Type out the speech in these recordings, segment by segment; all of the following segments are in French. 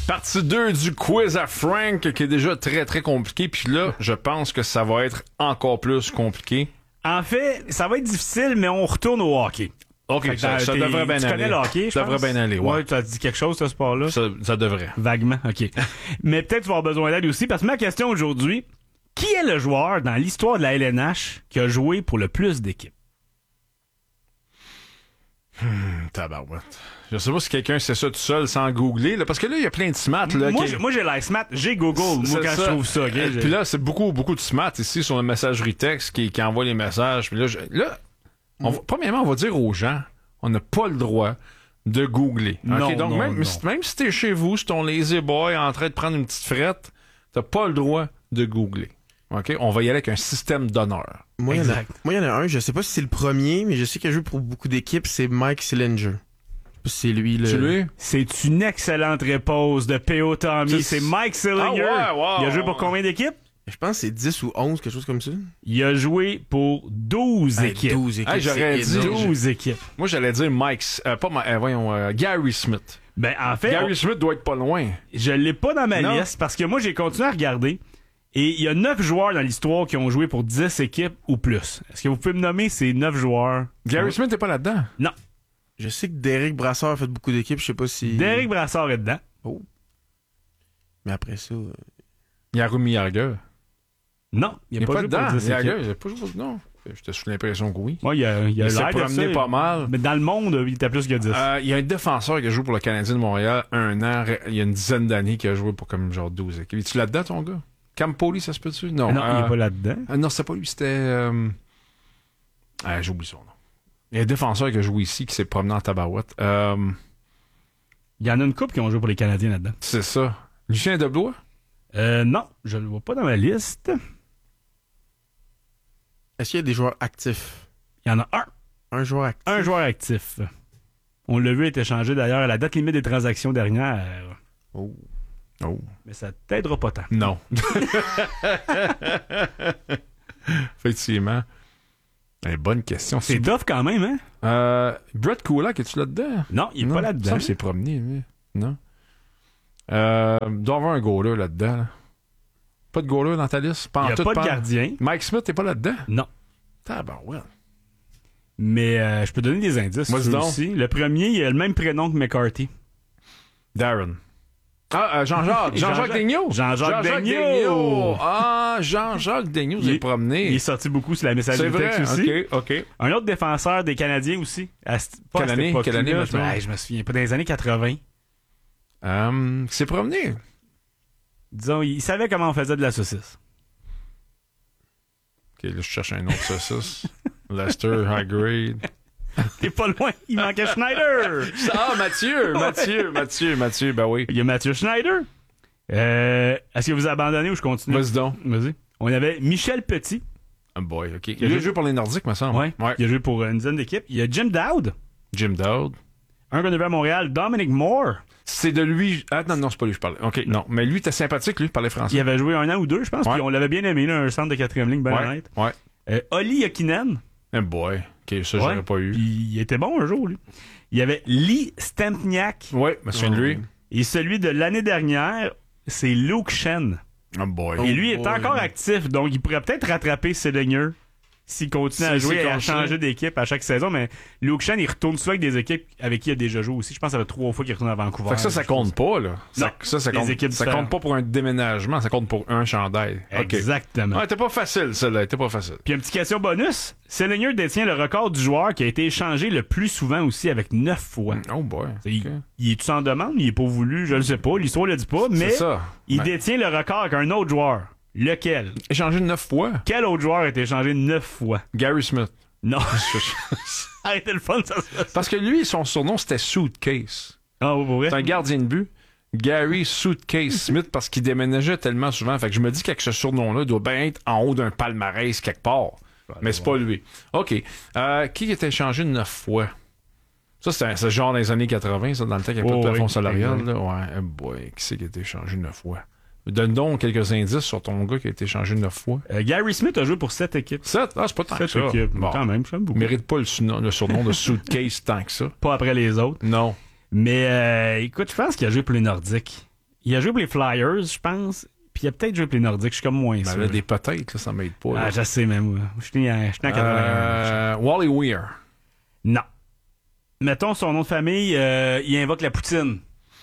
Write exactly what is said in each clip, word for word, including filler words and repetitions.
Partie deux du quiz à Frank, qui est déjà très, très compliqué. Puis là, je pense que ça va être encore plus compliqué. En fait, ça va être difficile, mais on retourne au hockey. OK, Fait que ça, dans- ça t'es- devrait bien tu aller. connais le hockey, je Ça devrait pense? bien aller, ouais. Ouais, tu as dit quelque chose, ce sport-là? Ça, ça devrait. Vaguement, OK. Mais peut-être tu vas avoir besoin d'aide aussi, parce que ma question aujourd'hui, qui est le joueur dans l'histoire de la L N H qui a joué pour le plus d'équipes? Hum, tabarouette. Je sais pas si quelqu'un sait ça tout seul sans googler, là, parce que là, il y a plein de smart, là. Moi, qui- j'ai- moi, j'ai l'iSmat, j'ai Google, moi, C'est quand ça. je trouve ça. OK, Euh, j'ai- Puis là, c'est beaucoup, beaucoup de smart ici sur la messagerie texte qui, qui envoie les messages. Puis là, je- là on va- premièrement, on va dire aux gens, on n'a pas le droit de googler. Non, OK? Donc, non, même, non. si- même si t'es chez vous, si ton lazy boy en train de prendre une petite frette, t'as pas le droit de googler. OK? On va y aller avec un système d'honneur. Moi, il y en a- Exact. moi, il y en a un, je sais pas si c'est le premier, mais je sais qu'il a joué pour beaucoup d'équipes, c'est Mike Sillinger. C'est lui, le... Tu lui? C'est une excellente réponse de P O Tommy. C'est- C'est Mike Sillinger. Ah ouais, wow. Il a joué pour combien d'équipes? Je pense que c'est dix ou onze, quelque chose comme ça. Il a joué pour douze Ah, équipes. douze équipes. Hey, j'aurais c'est dit- énorme. douze équipes. Moi, j'allais dire Mike, euh, pas Ma- euh, voyons, euh, Gary Smith. Ben, en fait, Gary on- Smith doit être pas loin. je l'ai pas dans ma Non. liste parce que moi, j'ai continué à regarder. Et il y a neuf joueurs dans l'histoire qui ont joué pour dix équipes ou plus. Est-ce que vous pouvez me nommer ces neuf joueurs? Gary Smith n'est pas là-dedans. Non. Je sais que Derek Brassard a fait beaucoup d'équipes, je sais pas si... Derek Brassard est dedans. Mais après ça... euh, Yaromir Jagr. Non, il Il n'a n'est pas, pas joué dedans. pour dix Jagr, équipes. il a pas joué pour... Non. J'étais sous l'impression que oui. Moi, il a, il a Il s'est l'air de promené ça. pas mal. Mais dans le monde, il était plus que dix. Euh, Il y a un défenseur qui a joué pour le Canadien de Montréal un an, ré- il y a une dizaine d'années, qui a joué pour comme genre douze équipes. Es-tu là-dedans, ton gars? Campoli, ça se peut-tu? Non. non, il euh, n'est pas là-dedans. euh, non, c'est pas lui, c'était... Euh... Ah, j'oublie son nom. Il y a un défenseur qui a joué ici, qui s'est promené en tabarouette. Euh... Il y en a une couple qui ont joué pour les Canadiens là-dedans. C'est ça. Lucien Deblois? Euh, non, je le vois pas dans ma liste. Est-ce qu'il y a des joueurs actifs? Il y en a un. Un joueur actif? Un joueur actif. On l'a vu être échangé d'ailleurs à la date limite des transactions dernières. Oh. Oh. Mais ça t'aidera pas tant. Non. Effectivement. Eh, bonne question. C'est tough quand même, hein? Euh, Brett Kulak, es-tu là-dedans? Non, il est Non, pas il me là-dedans. semble que c'est promené, lui. Non. Euh, il doit y avoir un goaler là-dedans. là. Pas de goaler dans ta liste? Il n'y a tout, pas de gardien. Mike Smith, t'es pas là-dedans? Non. Tabarouette. Mais euh, je peux donner des indices. Vas-y si tu veux donc. aussi. Le premier, il a le même prénom que McCarthy. Darren. Ah, euh, Jean-Jacques. Jean-Jacques Jean-Jacques- Daigneault. Jean-Jacques Daigneault. Daigneault. Ah, Jean-Jacques Daigneault, Il il est- est promené. Il est sorti beaucoup sur la C'est messagerie vrai, texte aussi. ok, ok. Un autre défenseur des Canadiens aussi. À, cette- pas Quelle à cette année? époque-là, Quelle année, je, me, maintenant? hey, je me souviens pas. Dans les années quatre-vingts. Euh, c'est promené. Disons, il savait comment on faisait de la saucisse. Ok, là, je cherche un autre saucisse. Lester, high grade. T'es pas loin. Il manquait Schneider. Ah, Mathieu, Mathieu, Mathieu, Mathieu, ben oui. Il y a Mathieu Schneider. Euh, est-ce que vous abandonnez ou je continue? Vas-y donc. Vas-y. On avait Michel Petit. Oh boy, ok. a Il a joué- joué pour les Nordiques, me semble. Ouais. Il a joué pour une dizaine d'équipes. Il y a Jim Dowd. Jim Dowd. Un gars de à Montréal, Dominic Moore. C'est de lui. Ah, non, non, c'est pas lui, je parlais. Ok, non. Mais lui, t'es sympathique, lui, parlait français. Il avait joué un an ou deux, je pense. Ouais. Puis on l'avait bien aimé, là, un centre de quatrième ligne, bien Ouais, honnête. ouais. Euh, Oli Yakinen. Oh boy. Ok, ça, Ouais. j'aurais pas eu. Puis il était bon un jour, lui. Il y avait Lee Stempniak. Ouais, me souviens de lui. Et celui de l'année dernière, c'est Luke Shen. Oh boy. Et lui est boy. encore actif, donc il pourrait peut-être rattraper Sédaigneux s'il continue à S'il- jouer s'il et à continue. changer d'équipe à chaque saison. Mais Luke Shen, il retourne souvent avec des équipes avec qui il a déjà joué aussi. Je pense que ça fait trois fois qu'il retourne à Vancouver. Fait que ça, ça compte pas, là. Non, Ça, ça, ça des compte, équipes ça différentes. compte pas pour un déménagement, ça compte pour un chandail. Ok. Exactement. Ouais, t'es pas facile, celle-là. T'es pas facile. Puis une petite question bonus. Sédaigneux détient le record du joueur qui a été échangé le plus souvent aussi avec neuf fois. Oh boy. Il, Ok. il est-tu en demande? Il est pas voulu? Je le sais pas. L'histoire le dit pas. Mais C'est ça. il Ben, détient le record avec un autre joueur. Lequel? échangé neuf fois. Quel autre joueur a été échangé neuf fois? Gary Smith. Non. Arrêtez le fun, ça se passe. Parce que lui, son surnom, c'était Suitcase. Ah, oui, pour vrai? C'est un gardien de but. Gary Suitcase Smith, parce qu'il déménageait tellement souvent. Fait que je me dis qu'avec ce surnom-là, il doit bien être en haut d'un palmarès quelque part. Mais c'est pas lui. OK. Euh, qui a été échangé neuf fois? Ça, c'est un- c'est genre dans les années quatre-vingts, ça, dans le temps qu'il n'y avait Oh, pas de plafond oui, salarial. exact. Là. Ouais, eh boy, qui c'est qui a été échangé neuf fois? Donne donc quelques indices sur ton gars qui a été échangé neuf fois. Euh, Gary Smith a joué pour sept équipes. Sept? Ah, c'est pas tant que Sept ça. équipes. Bon. Quand même, j'aime beaucoup. Il mérite pas le, surnom- le surnom de Suitcase tant que ça. Pas après les autres. Non. Mais euh, écoute, je pense qu'il a joué pour les Nordiques. Il a joué pour les Flyers, je pense. Puis il a peut-être joué pour les Nordiques. Je suis comme moins Ben sûr. là, des peut-être, là, ça m'aide pas. Ah, là. je sais même. ouais. Je suis né en quatre-vingt-un. Euh, Wally Weir. Non. Mettons son nom de famille, euh, il invoque la poutine.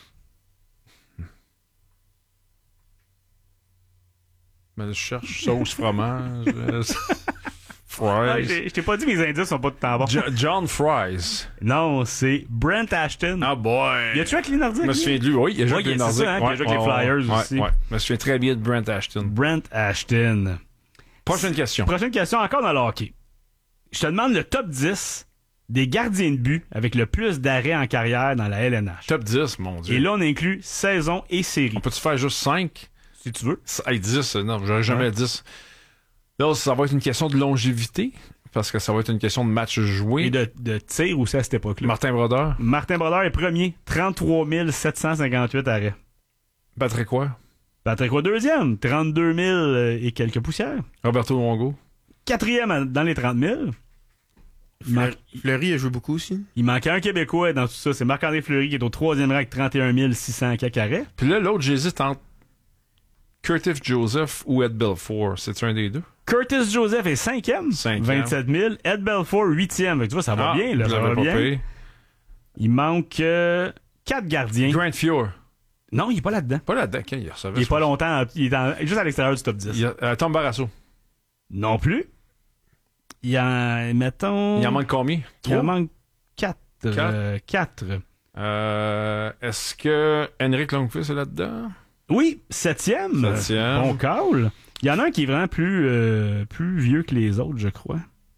Ben, je cherche sauce, fromage. euh, Ah, Fries. j'ai- je t'ai pas dit mes indices sont pas de temps bon. Jo- John Fries. Non, c'est Brent Ashton. Ah boy. Il a-tu avec les Nordiques? Je me lui? souviens de lui, oui. Il a joué Ouais, avec les c'est Nordiques. ça, hein, qu'il a joué avec les Ouais, Flyers ouais, aussi. Ouais, ouais. Je me souviens très bien de Brent Ashton. Brent Ashton. Prochaine question. Prochaine question, encore dans le hockey. Je te demande le top dix des gardiens de but avec le plus d'arrêts en carrière dans la L N H. Top dix, mon Dieu. Et là, on inclut saison et série. On peut-tu faire juste cinq? Si tu veux. Hey, dix, euh, non, j'aurais jamais Ouais. dix. Là, ça va être une question de longévité, parce que ça va être une question de match joué. Et de, de tir aussi à cette époque-là. Martin Brodeur. Martin Brodeur est premier, trente-trois mille sept cent cinquante-huit arrêts. Patrick quoi? Patrick Roy deuxième, trente-deux mille et quelques poussières. Roberto Longo. Quatrième à- dans les trente mille. Il, man- Fleury a joué beaucoup aussi. il manquait un Québécois dans tout ça. C'est Marc-André Fleury qui est au troisième rang avec trente et un mille six cents quelques arrêts. Puis là, l'autre, j'hésite entre Curtis Joseph ou Ed Belfour. C'est un des deux? Curtis Joseph est cinquième, Cinquième. vingt-sept mille. Ed Belfour, huitième. Fait que tu vois, ça va Ah, bien, là. je Ça l'avais va pas bien. payé. Il manque euh, quatre gardiens. Grant Fuhr. Non, il est pas là-dedans. Pas là-dedans, quand il recevait. Il est je pas pense. longtemps. Il est en- juste à l'extérieur du top dix. Il y a, euh, Tom Barrasso. Non plus. Il y en, mettons... Il en manque combien? Il en Trois? manque quatre. Quatre? euh, quatre. Euh, Est-ce que Henrik Lundqvist est là-dedans? Oui, septième. Septième. Bon call. Il y en a un qui est vraiment plus, euh, plus vieux que les autres, je crois.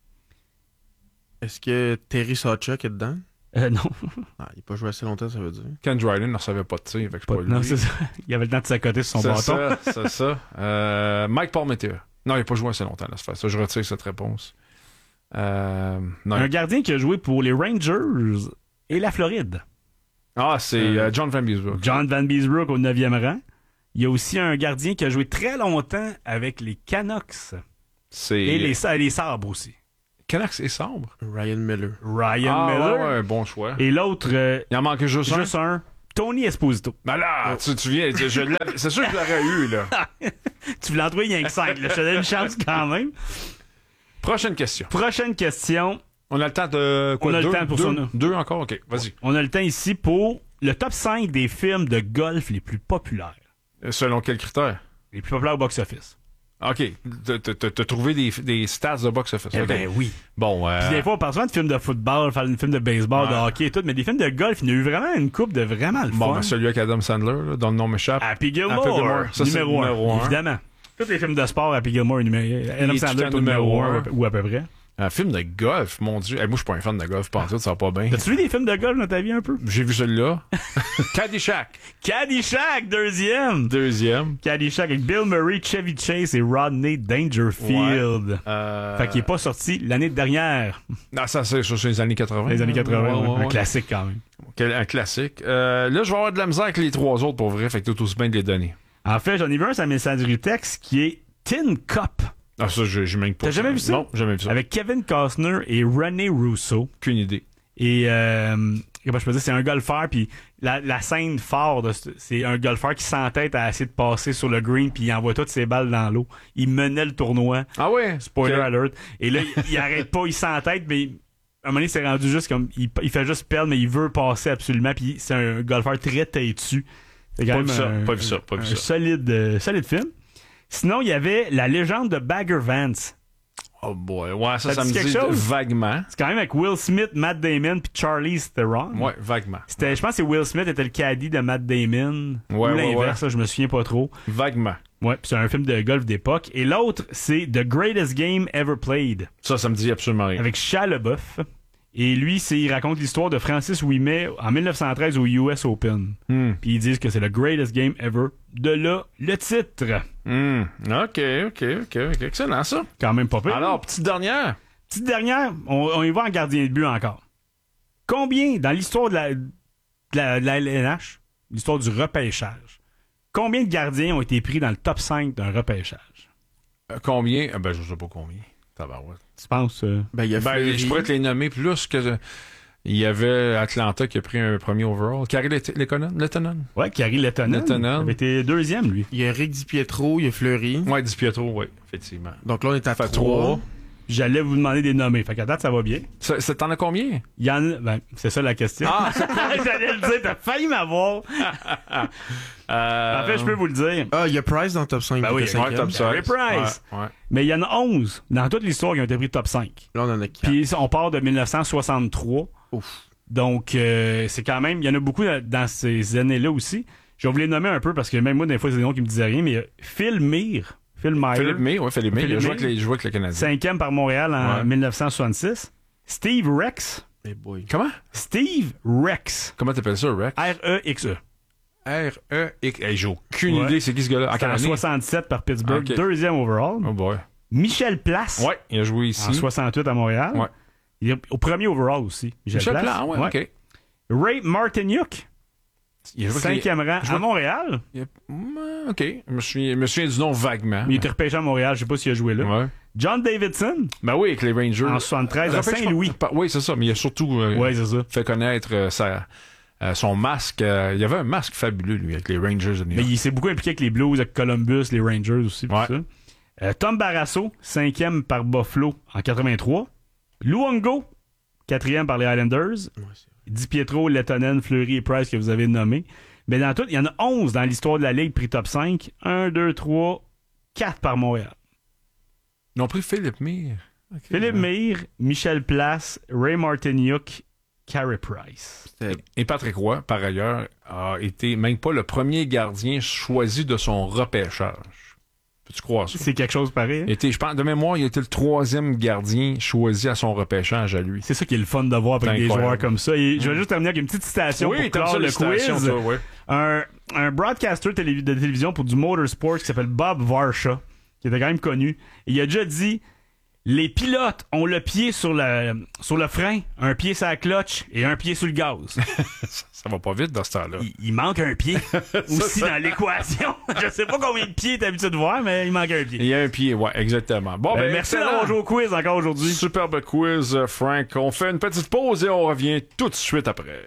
Est-ce que Terry Sawchuk est dedans? Euh, non, Ah, il n'a pas joué assez longtemps, ça veut dire. Ken Dryden ne recevait pas de tir, fait que pas, c'est pas non lui. c'est ça. Il avait le temps de s'accoter sur son C'est bâton. ça, c'est ça. Euh, Mike Palmeter. Non, il n'a pas joué assez longtemps, là, ça fait ça. Je retire cette réponse. Euh, non. Un gardien qui a joué pour les Rangers et la Floride. Ah, c'est Euh, euh, John Van Beesbrook. John Van Beesbrook au neuvième rang. Il y a aussi un gardien qui a joué très longtemps avec les Canucks. C'est Et les, les Sabres aussi. Canucks et Sabre. Ryan Miller. Ryan Ah, Miller. ouais, ouais, bon choix. Et l'autre, euh, Il en manque juste un. juste un, Tony Esposito. Ben là, tu, tu viens, je, je l'avais- c'est sûr que je l'aurais eu, là. Tu voulais en trouver rien que cinq. là. Je te donne une chance quand même. Prochaine question. Prochaine question. On a le temps de quoi? On a le deux, temps pour deux, ça, là. Deux encore? OK, vas-y. On a le temps ici pour le top cinq des films de golf les plus populaires. Euh, Selon quels critères? Les plus populaires au box-office. OK. T'as- T'as t'as trouvé des, des stats de box-office. Eh OK. ben oui. Bon, euh, Puis des fois, on parle souvent de films de football, de films de baseball, Ouais. de hockey et tout, mais des films de golf, il y en a eu vraiment une coupe de vraiment le bon, fun. ben, celui avec Adam Sandler, là, dont le nom m'échappe. Happy Gilmore, Happy Gilmore. Ça, c'est numéro, le un, numéro un. évidemment. Tous les films de sport, Happy Gilmore est numéro Adam Il est Sandler tout est au le temps numéro numéro un, un. ou à peu près. Un film de golf, mon Dieu. Eh, moi, je suis pas un fan de golf, pas en tout, ça va pas bien. As-tu vu des films de golf dans ta vie un peu? J'ai vu celui-là. Caddyshack. Caddyshack, deuxième! Deuxième. Caddyshack avec Bill Murray, Chevy Chase et Rodney Dangerfield. Euh... Fait qu'il est pas sorti l'année dernière, Ah, ça, c'est sur les années quatre-vingts. les années quatre-vingts. Ouais, ouais. ouais, Un ouais. classique quand même. Quel- Un classique. Euh, là, je vais avoir de la misère avec les trois autres pour vrai, fait que tout aussi bien de les donner. En fait, j'en ai vu un sur la messagerie texte qui est Tin Cup Ah, ça, j'ai j'ai même pas. T'as jamais vu ça? Non, jamais vu ça. avec Kevin Costner et René Russo. Aucune idée. Et euh, comment je peux dire, c'est un golfeur, puis la, la scène phare, de ce- c'est un golfeur qui s'entête à essayer de passer sur le green, puis il envoie toutes ses balles dans l'eau. Il menait le tournoi, Ah ouais? spoiler Ok. alert. Et là, il, il arrête pas, il s'entête, mais à un moment donné, c'est rendu juste comme, il, il fait juste perdre, mais il veut passer absolument, puis c'est un golfeur très têtu. C'est quand Pas même vu ça, un, pas vu ça, pas vu un ça. solide, euh, solide film. Sinon, il y avait La légende de Bagger Vance. Oh boy. Ouais, ça, Ça ça, dit me quelque dit chose? vaguement. C'est quand même avec Will Smith, Matt Damon, puis Charlize Theron. Ouais, vaguement. C'était, je pense que c'est Will Smith était le caddie de Matt Damon. Ouais, ou ouais, l'inverse, ça, je me souviens pas trop. Vaguement. Ouais, puis c'est un film de golf d'époque. Et l'autre, c'est The Greatest Game Ever Played, Ça, ça me dit absolument rien. avec Shia LaBeouf. Et lui, c'est, il raconte l'histoire de Francis Ouimet en dix-neuf cent treize au U S Open. Hmm. Puis ils disent que c'est le greatest game ever. De là, le titre. Hmm. OK, OK, OK, OK. Excellent, ça. Quand même pas pire. Alors, petite dernière. Petite dernière, on, on y va en gardien de but encore. Combien, dans l'histoire de la, de la, de la L N H, l'histoire du repêchage, combien de gardiens ont été pris dans le top cinq d'un repêchage? Euh, combien? Ah, ben, je sais pas combien. Tabarouette. Tu penses? euh, Ben, il y a Ben, Fleury. je pourrais te les nommer plus que... Il y avait Atlanta qui a pris un premier overall. Carey Lettonen? Lettonen? Ouais, Carey Lettonen. Lettonen. Il avait été deuxième, lui. Il y a Rick DiPietro, il y a Fleury. Ouais, Di Pietro, oui, effectivement. Donc là, on est à Fait trois. trois. J'allais vous demander des nommés. Fait qu'à date, ça va bien. Ça, ça, t'en as combien? Il y en a... Ben, c'est ça la question. Ah! J'allais le dire, t'as failli m'avoir. Euh... En fait, je peux vous le dire. Ah, il y a Price dans le top cinq. Ben oui, il est Ouais, cinquième. top Carey six. Price. Ouais, ouais. Mais il y en a onze dans toute l'histoire qui ont été pris top cinq. Là, on en a quatre. Puis on part de dix-neuf cent soixante-trois. Ouf. Donc, euh, c'est quand même... Il y en a beaucoup dans ces années-là aussi. Je vais vous les nommer un peu parce que même moi, des fois, c'est des noms qui me disaient rien. Mais il y a Phil Meir. Phil Meyer. Philippe May, ouais, Philippe May. Il a Philippe joué May. avec les, il jouait avec le Canadien. Cinquième par Montréal en Ouais. dix-neuf cent soixante-six. Steve Rex. Hey boy. Comment? Steve Rex. Comment t'appelles ça, Rex? R E X E. R-E-X. Hey, j'ai aucune Ouais. idée c'est qui ce gars-là. En C'était en Canadien? soixante-sept par Pittsburgh. Ok. Deuxième overall. Oh boy. Michel Place. Ouais, il a joué ici. En soixante-huit à Montréal. Ouais. Il est au premier overall aussi. Michel, Michel Place. Plan, ouais, OK. Ray Martinyuk. Il a joué avec les- Cinquième rang joué- à Montréal. il a- Mm, OK. Je me souviens, je me souviens du nom vaguement. Mais il était repêché à Montréal. Je sais pas s'il a joué là. Ouais. John Davidson. Ben oui, avec les Rangers. En soixante-treize à Repêche- Saint-Louis. pas- Oui, c'est ça. Mais il a surtout euh, Ouais, c'est ça. fait connaître euh, sa, euh, son masque. euh, il y avait un masque fabuleux, lui, avec les Rangers de New Mais York. il s'est beaucoup impliqué avec les Blues, avec Columbus, les Rangers aussi. Tout Ouais. ça. Euh, Tom Barrasso, cinquième par Buffalo en quatre-vingt-trois. Luongo, quatrième par les Islanders. Ouais, c'est vrai. Di Pietro, Lettonen, Fleury et Price que vous avez nommés. Mais dans tout, il y en a onze dans l'histoire de la Ligue pris top cinq. un, deux, trois, quatre par Montréal. Ils ont pris Philippe Mir. OK. Philippe Meir, Michel Place, Ray Martinyuk, Carey Price. C'était- Et Patrick Roy, par ailleurs, a été même pas le premier gardien choisi de son repêchage. Peux-tu croire ça? C'est quelque chose pareil. hein? Il était, je pense, de mémoire, il était le troisième gardien choisi à son repêchage à lui. C'est ça qui est le fun de voir avec C'est des incroyable. joueurs comme ça. Et je vais juste terminer avec une petite citation pour t'aimes clore ça, le les citations, quiz. toi, ouais. Un, un broadcaster télé- de télévision pour du motorsport qui s'appelle Bob Varsha, qui était quand même connu. Et il a déjà dit les pilotes ont le pied sur le, sur le frein, un pied sur la clutch et un pied sur le gaz. Ça va pas vite dans ce temps-là. il, il manque un pied aussi ça. dans l'équation. Je sais pas combien de pieds t'as habitué de voir, mais il manque un pied. Il y a un pied, ouais, exactement. Bon, Ben, ben, merci excellent. d'avoir joué au quiz encore aujourd'hui. Superbe quiz, euh, Frank. On fait une petite pause et on revient tout de suite après.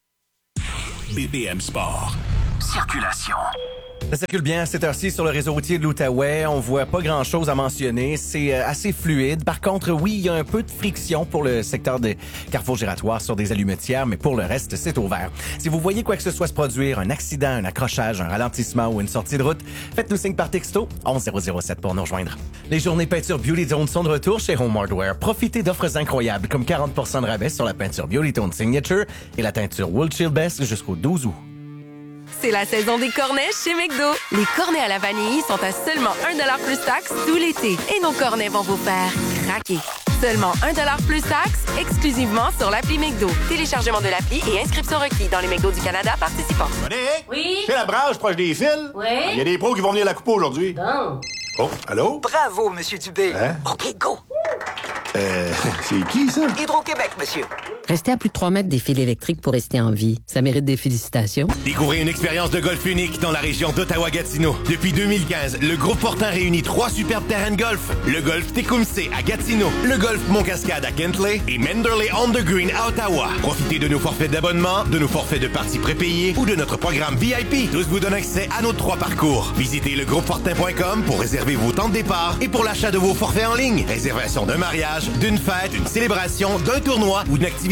B B M Sport. Circulation. Ça circule bien à cette heure-ci sur le réseau routier de l'Outaouais. On voit pas grand-chose à mentionner. C'est euh, assez fluide. Par contre, oui, il y a un peu de friction pour le secteur des carrefours giratoires sur des allumetières, mais pour le reste, c'est ouvert. Si vous voyez quoi que ce soit se produire, un accident, un accrochage, un ralentissement ou une sortie de route, faites-nous signe par texto onze zéro zéro sept pour nous rejoindre. Les journées peinture Beauty Tone sont de retour chez Home Hardware. Profitez d'offres incroyables comme quarante pour cent de rabais sur la peinture Beauty Tone Signature et la teinture Wool Chill Best jusqu'au douze août. C'est la saison des cornets chez McDo. Les cornets à la vanille sont à seulement un dollar plus taxe tout l'été. Et nos cornets vont vous faire craquer. Seulement un dollar plus taxe, exclusivement sur l'appli McDo. Téléchargement de l'appli et inscription requis dans les McDo du Canada participants. Monique? Oui? C'est la branche proche des fils? Oui? Il y a des pros qui vont venir la couper aujourd'hui. Bon. Oh, allô? Bravo, Monsieur Dubé. Hein? OK, go. Euh, c'est qui, ça? Hydro-Québec, monsieur. Rester à plus de trois mètres des fils électriques pour rester en vie, ça mérite des félicitations. Découvrez une expérience de golf unique dans la région d'Ottawa-Gatineau. Depuis deux mille quinze, le groupe Fortin réunit trois superbes terrains de golf. Le golf Tecumseh à Gatineau, le golf Mont-Cascade à Kentley et Manderley on the Green à Ottawa. Profitez de nos forfaits d'abonnement, de nos forfaits de parties prépayées ou de notre programme V I P. Tous vous donnent accès à nos trois parcours. Visitez le groupe fortin point com pour réserver vos temps de départ et pour l'achat de vos forfaits en ligne. Réservation d'un mariage, d'une fête, d'une célébration, d'un tournoi ou d'une activité